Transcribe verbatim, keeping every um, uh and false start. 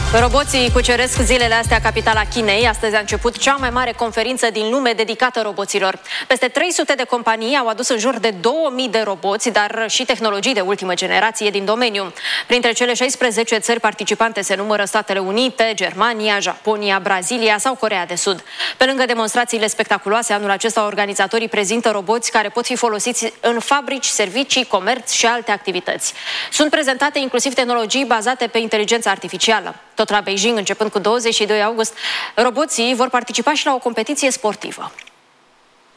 Roboții cuceresc zilele astea capitala Chinei. Astăzi a început cea mai mare conferință din lume dedicată roboților. Peste trei sute de companii au adus în jur de două mii de roboți, dar și tehnologii de ultimă generație din domeniu. Printre cele șaisprezece țări participante se numără Statele Unite, Germania, Japonia, Brazilia sau Coreea de Sud. Pe lângă demonstrațiile spectaculoase, anul acesta organizatorii prezintă roboți care pot fi folosiți în fabrici, servicii, comerț și alte activități. Sunt prezentate inclusiv tehnologii bazate pe inteligența artificială. Tot la Beijing, începând cu douăzeci și doi august, roboții vor participa și la o competiție sportivă.